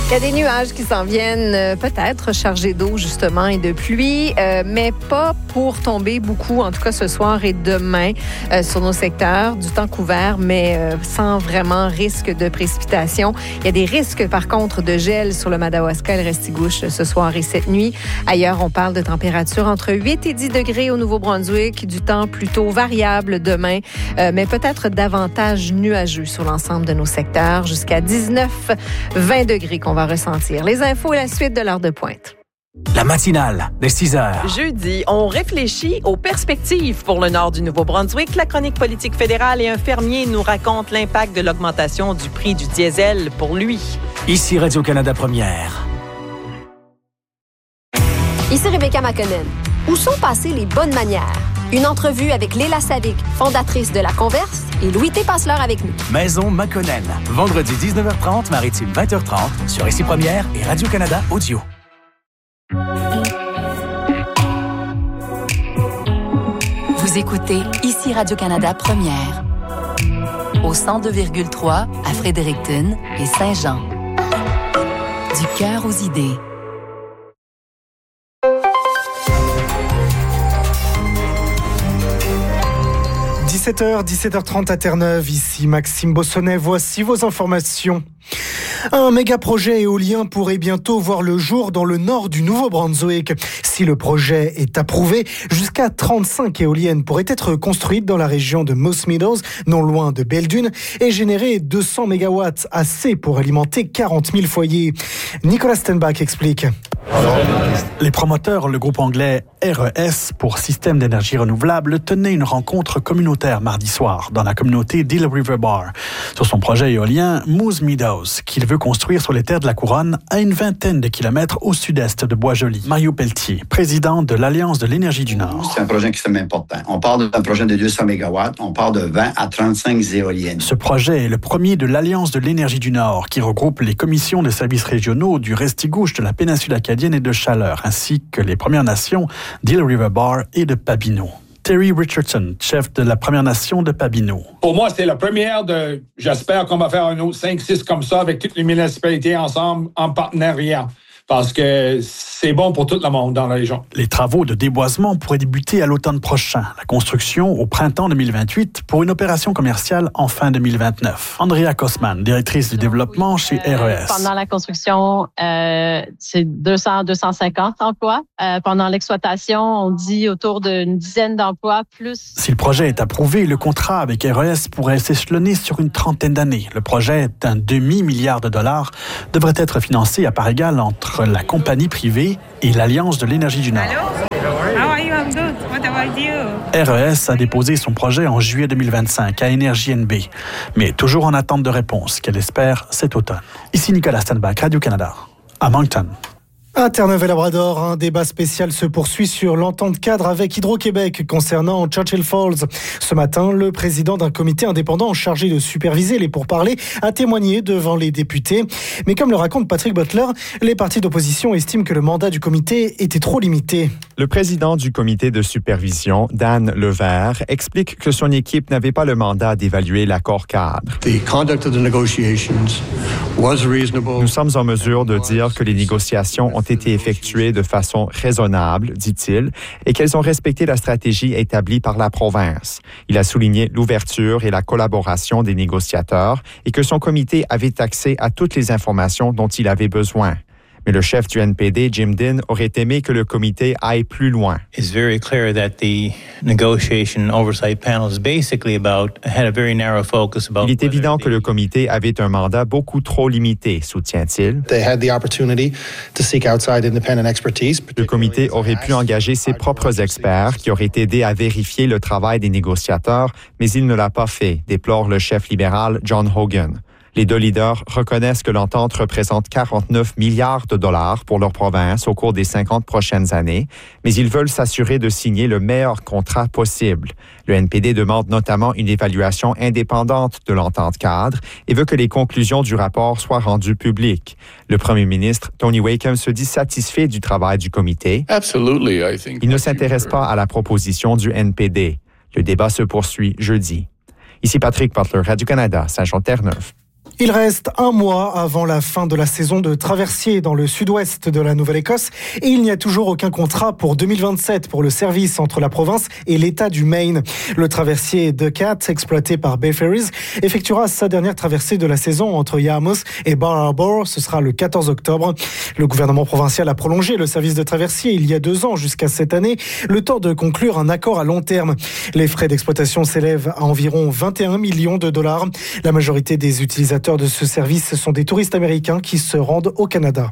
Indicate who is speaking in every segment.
Speaker 1: Il y a des nuages qui s'en viennent, peut-être chargés d'eau justement et de pluie, mais pas pour tomber beaucoup, en tout cas ce soir et demain sur nos secteurs. Du temps couvert, mais sans vraiment risque de précipitation. Il y a des risques par contre de gel sur le Madawaska et le Restigouche ce soir et cette nuit. Ailleurs, on parle de températures entre 8 et 10 degrés au Nouveau-Brunswick, du temps plutôt variable demain, mais peut-être davantage nuageux sur l'ensemble de nos secteurs, jusqu'à 19-20 degrés qu'on va ressentir. Les infos et la suite de l'heure de pointe.
Speaker 2: La matinale des 6 heures.
Speaker 3: Jeudi, on réfléchit aux perspectives pour le nord du Nouveau-Brunswick. La chronique politique fédérale et un fermier nous racontent l'impact de l'augmentation du prix du diesel pour lui.
Speaker 2: Ici Radio-Canada Première.
Speaker 4: Ici Rebecca McConnell. Où sont passées les bonnes manières? Une entrevue avec Léla Savic, fondatrice de La Converse, et Louis T. Passeleur avec nous.
Speaker 2: Maison McConnell. Vendredi 19h30, Maritime 20h30, sur Ici Première et Radio-Canada Audio.
Speaker 5: Vous écoutez Ici Radio-Canada Première. Au 102,3 à Fredericton et Saint-Jean. Du cœur aux idées.
Speaker 6: – 17h30 à Terre-Neuve, ici Maxime Bossonnet, voici vos informations. Un méga-projet éolien pourrait bientôt voir le jour dans le nord du Nouveau-Brunswick. Si le projet est approuvé, jusqu'à 35 éoliennes pourraient être construites dans la région de Moss Meadows, non loin de Belledune, et générer 200 mégawatts, assez pour alimenter 40 000 foyers. Nicolas Stenbach explique.
Speaker 7: Les promoteurs, le groupe anglais RES pour Système d'énergie renouvelable, tenaient une rencontre communautaire mardi soir dans la communauté d'Eel River Bar sur son projet éolien Moose Meadows, qu'il veut construire sur les terres de la Couronne à une vingtaine de kilomètres au sud-est de Boisjoli. Mario Pelletier, président de l'Alliance de l'énergie du Nord.
Speaker 8: C'est un projet extrêmement important. On parle d'un projet de 200 mégawatts, on parle de 20 à 35 éoliennes.
Speaker 7: Ce projet est le premier de l'Alliance de l'énergie du Nord qui regroupe les commissions de services régionaux du Restigouche, de la péninsule acadienne et de Chaleur, ainsi que les Premières Nations d'Eel River Bar et de Pabineau. Terry Richardson, chef de la Première Nation de Pabineau.
Speaker 9: Pour moi, c'est la première de... J'espère qu'on va faire un autre 5-6 comme ça avec toutes les municipalités ensemble en partenariat. Parce que c'est bon pour tout le monde dans la région.
Speaker 7: Les travaux de déboisement pourraient débuter à l'automne prochain. La construction au printemps 2028 pour une opération commerciale en fin 2029. Andrea Kosman, directrice du développement chez RES.
Speaker 10: Pendant la construction, c'est 200-250 emplois. Pendant l'exploitation, on dit autour d'une dizaine d'emplois plus.
Speaker 7: Si le projet est approuvé, le contrat avec RES pourrait s'échelonner sur une trentaine d'années. Le projet d'un demi-milliard de dollars devrait être financé à part égale entre la compagnie privée et l'Alliance de l'énergie du Nord.
Speaker 11: How are you? I'm good. What about you?
Speaker 7: RES a déposé son projet en juillet 2025 à Énergie NB, mais toujours en attente de réponse qu'elle espère cet automne. Ici Nicolas Stenbach, Radio-Canada, à Moncton.
Speaker 6: À Terre-Neuve et Labrador, un débat spécial se poursuit sur l'entente cadre avec Hydro-Québec concernant Churchill Falls. Ce matin, le président d'un comité indépendant chargé de superviser les pourparlers a témoigné devant les députés. Mais comme le raconte Patrick Butler, les partis d'opposition estiment que le mandat du comité était trop limité.
Speaker 12: Le président du comité de supervision, Dan Levert, explique que son équipe n'avait pas le mandat d'évaluer l'accord cadre. Nous sommes en mesure de dire que les négociations ont été effectuées de façon raisonnable, dit-il, et qu'elles ont respecté la stratégie établie par la province. Il a souligné l'ouverture et la collaboration des négociateurs et que son comité avait accès à toutes les informations dont il avait besoin. Mais le chef du NPD, Jim Dinn, aurait aimé que le comité aille plus loin.
Speaker 13: Il
Speaker 12: est évident que le comité avait un mandat beaucoup trop limité, soutient-il. Le comité aurait pu engager ses propres experts qui auraient aidé à vérifier le travail des négociateurs, mais il ne l'a pas fait, déplore le chef libéral John Hogan. Les deux leaders reconnaissent que l'entente représente 49 milliards de dollars pour leur province au cours des 50 prochaines années, mais ils veulent s'assurer de signer le meilleur contrat possible. Le NPD demande notamment une évaluation indépendante de l'entente cadre et veut que les conclusions du rapport soient rendues publiques. Le premier ministre, Tony Wakeham, se dit satisfait du travail du comité. Il ne s'intéresse pas à la proposition du NPD. Le débat se poursuit jeudi. Ici Patrick Butler, Radio-Canada, Saint-Jean-Terre-Neuve.
Speaker 6: Il reste un mois avant la fin de la saison de traversier dans le sud-ouest de la Nouvelle-Écosse et il n'y a toujours aucun contrat pour 2027 pour le service entre la province et l'État du Maine. Le traversier Ducat, exploité par Bay Ferries, effectuera sa dernière traversée de la saison entre Yarmouth et Bar Harbor. Ce sera le 14 octobre. Le gouvernement provincial a prolongé le service de traversier il y a 2 ans jusqu'à cette année, le temps de conclure un accord à long terme. Les frais d'exploitation s'élèvent à environ 21 millions de dollars. La majorité des utilisateurs de ce service sont des touristes américains qui se rendent au Canada.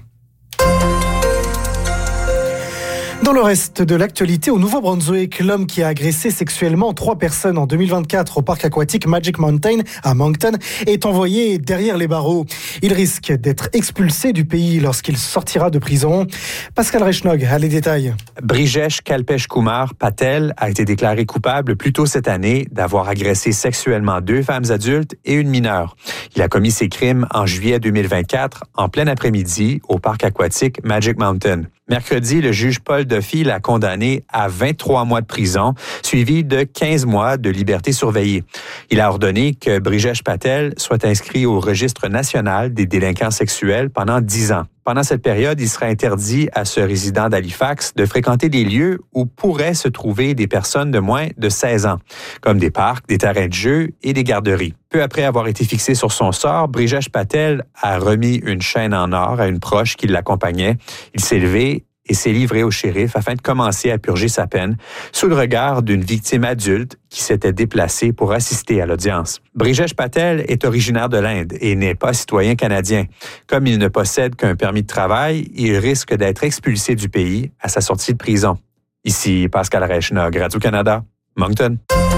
Speaker 6: Dans le reste de l'actualité, au Nouveau-Brunswick, l'homme qui a agressé sexuellement 3 personnes en 2024 au parc aquatique Magic Mountain à Moncton est envoyé derrière les barreaux. Il risque d'être expulsé du pays lorsqu'il sortira de prison. Pascal Rechnog a les détails.
Speaker 13: Brijesh Kalpesh Kumar Patel a été déclaré coupable plus tôt cette année d'avoir agressé sexuellement 2 femmes adultes et une mineure. Il a commis ses crimes en juillet 2024, en plein après-midi, au parc aquatique Magic Mountain. Mercredi, le juge Paul Duffy l'a condamné à 23 mois de prison, suivi de 15 mois de liberté surveillée. Il a ordonné que Brijesh Patel soit inscrit au registre national des délinquants sexuels pendant 10 ans. Pendant cette période, il sera interdit à ce résident d'Halifax de fréquenter des lieux où pourraient se trouver des personnes de moins de 16 ans, comme des parcs, des terrains de jeu et des garderies. Peu après avoir été fixé sur son sort, Brijesh Patel a remis une chaîne en or à une proche qui l'accompagnait. Il s'est levé et s'est livré au shérif afin de commencer à purger sa peine sous le regard d'une victime adulte qui s'était déplacée pour assister à l'audience. Brijesh Patel est originaire de l'Inde et n'est pas citoyen canadien. Comme il ne possède qu'un permis de travail, il risque d'être expulsé du pays à sa sortie de prison. Ici Pascal Rechnog, Radio-Canada, Moncton.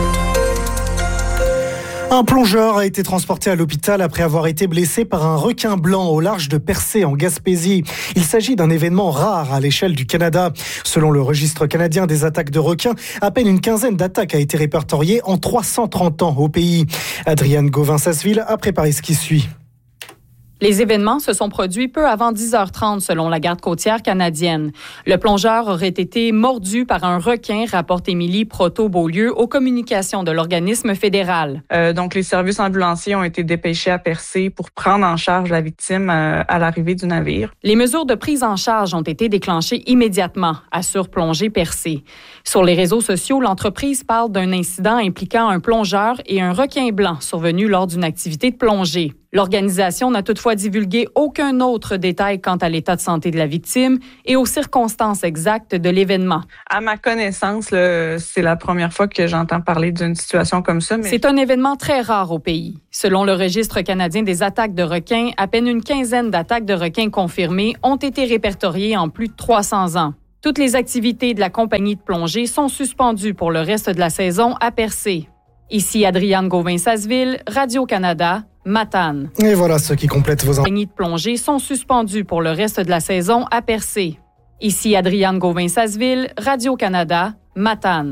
Speaker 6: Un plongeur a été transporté à l'hôpital après avoir été blessé par un requin blanc au large de Percé en Gaspésie. Il s'agit d'un événement rare à l'échelle du Canada. Selon le registre canadien des attaques de requins, à peine une quinzaine d'attaques a été répertoriée en 330 ans au pays. Adrienne Gauvin-Sasseville a préparé ce qui suit.
Speaker 14: Les événements se sont produits peu avant 10h30 selon la garde côtière canadienne. Le plongeur aurait été mordu par un requin, rapporte Émilie Proto-Beaulieu aux communications de l'organisme fédéral.
Speaker 15: Donc, les services ambulanciers ont été dépêchés à Percé pour prendre en charge la victime à l'arrivée du navire.
Speaker 14: Les mesures de prise en charge ont été déclenchées immédiatement, assure Plongée Percé. Sur les réseaux sociaux, l'entreprise parle d'un incident impliquant un plongeur et un requin blanc survenu lors d'une activité de plongée. L'organisation n'a toutefois divulgué aucun autre détail quant à l'état de santé de la victime et aux circonstances exactes de l'événement.
Speaker 15: À ma connaissance, c'est la première fois que j'entends parler d'une situation comme ça.
Speaker 14: C'est un événement très rare au pays. Selon le registre canadien des attaques de requins, à peine une quinzaine d'attaques de requins confirmées ont été répertoriées en plus de 300 ans. Toutes les activités de la compagnie de plongée sont suspendues pour le reste de la saison à Percé. Ici Adrienne Gauvin-Sasseville, Radio-Canada, Matane.
Speaker 6: Et voilà ce qui complète vos...
Speaker 14: Les compagnies de plongée sont suspendues pour le reste de la saison à Percé. Ici Adrienne Gauvin-Sasseville, Radio-Canada, Matane.